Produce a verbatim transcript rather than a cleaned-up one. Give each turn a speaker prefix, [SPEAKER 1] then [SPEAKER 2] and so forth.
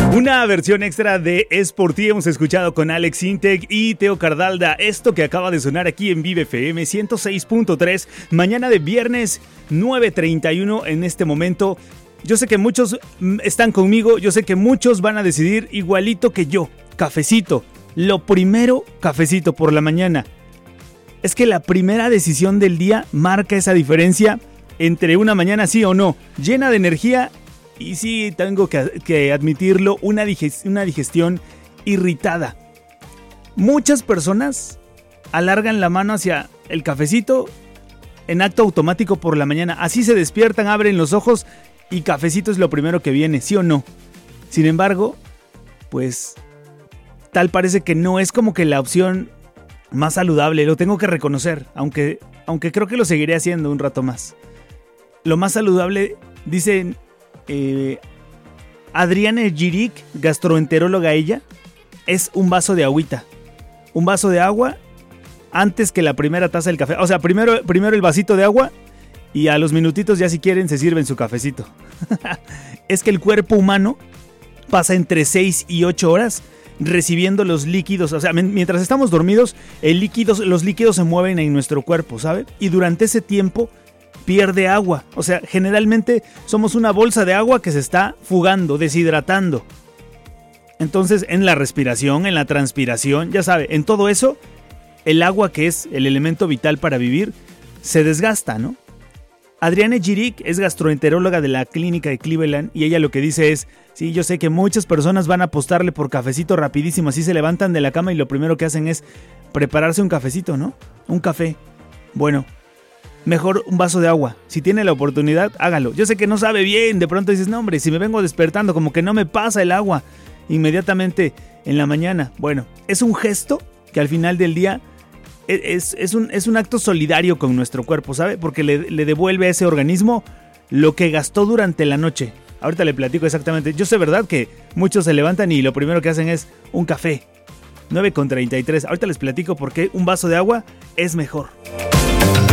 [SPEAKER 1] Una versión extra de Es por ti hemos escuchado con Alex Intec y Teo Cardalda. Esto que acaba de sonar aquí en Vive F M ciento seis punto tres, mañana de viernes nueve treinta y uno en este momento. Yo sé que muchos están conmigo, yo sé que muchos van a decidir igualito que yo. Cafecito, lo primero, cafecito por la mañana. Es que la primera decisión del día marca esa diferencia entre una mañana sí o no, llena de energía. Y sí, tengo que, que admitirlo, una, digest, una digestión irritada. Muchas personas alargan la mano hacia el cafecito en acto automático por la mañana. Así se despiertan, abren los ojos y cafecito es lo primero que viene, ¿sí o no? Sin embargo, pues tal parece que no es como que la opción más saludable. Lo tengo que reconocer, aunque, aunque creo que lo seguiré haciendo un rato más. Lo más saludable, dicen... Eh, Adriana Giric, gastroenteróloga ella, es un vaso de agüita. Un vaso de agua antes que la primera taza del café. O sea, primero, primero el vasito de agua y a los minutitos ya si quieren se sirven su cafecito. Es que el cuerpo humano pasa entre seis y ocho horas recibiendo los líquidos. O sea, mientras estamos dormidos, el líquido, los líquidos se mueven en nuestro cuerpo, ¿sabe? Y durante ese tiempo pierde agua. O sea, generalmente somos una bolsa de agua que se está fugando, deshidratando. Entonces, en la respiración, en la transpiración, ya sabe, en todo eso, el agua, que es el elemento vital para vivir, se desgasta, ¿no? Adriana Giric es gastroenteróloga de la clínica de Cleveland y ella lo que dice es, sí, yo sé que muchas personas van a apostarle por cafecito rapidísimo, así se levantan de la cama y lo primero que hacen es prepararse un cafecito, ¿no? Un café. Bueno, mejor un vaso de agua. Si tiene la oportunidad, hágalo. Yo sé que no sabe bien. De pronto dices, no hombre, si me vengo despertando, como que no me pasa el agua inmediatamente en la mañana. Bueno, es un gesto que al final del día es, es, un, es un acto solidario con nuestro cuerpo, ¿sabe? Porque le, le devuelve a ese organismo lo que gastó durante la noche. Ahorita le platico exactamente. Yo sé, ¿verdad?, que muchos se levantan y lo primero que hacen es un café. nueve con treinta y tres. Ahorita les platico por qué un vaso de agua es mejor.